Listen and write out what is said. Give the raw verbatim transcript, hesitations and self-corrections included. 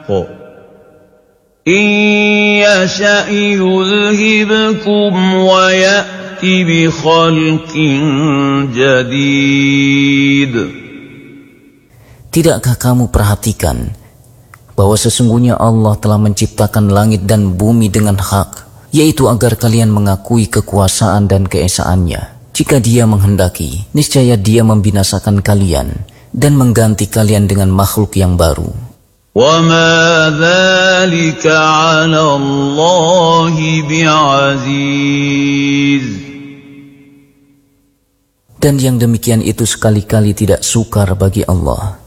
إن يشأ يذهبكم ويأت بخلق جديد. Tidakkah kamu perhatikan bahwa sesungguhnya Allah telah menciptakan langit dan bumi dengan hak, yaitu agar kalian mengakui kekuasaan dan keesaannya. Jika Dia menghendaki, niscaya Dia membinasakan kalian dan mengganti kalian dengan makhluk yang baru. وَمَا ذَلِكَ عَلَى اللَّهِ بِعَزِيزٍ. Dan yang demikian itu sekali-kali tidak sukar bagi Allah.